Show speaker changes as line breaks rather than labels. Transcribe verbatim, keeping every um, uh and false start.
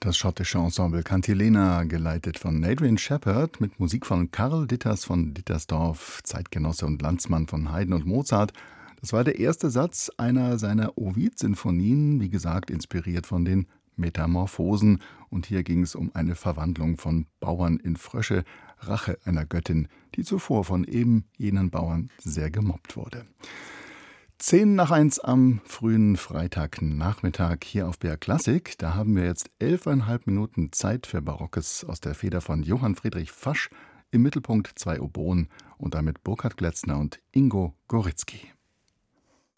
Das schottische Ensemble Cantilena, geleitet von Adrian Shepherd, mit Musik von Karl Ditters von Dittersdorf, Zeitgenosse und Landsmann von Haydn und Mozart. Das war der erste Satz einer seiner Ovid-Sinfonien, wie gesagt, inspiriert von den Metamorphosen. Und hier ging es um eine Verwandlung von Bauern in Frösche, Rache einer Göttin, die zuvor von eben jenen Bauern sehr gemobbt wurde. Zehn nach eins am frühen Freitagnachmittag hier auf B R Klassik. Da haben wir jetzt elfeinhalb Minuten Zeit für Barockes aus der Feder von Johann Friedrich Fasch. Im Mittelpunkt zwei Oboen und damit Burkhard Gletzner und Ingo Goritzky.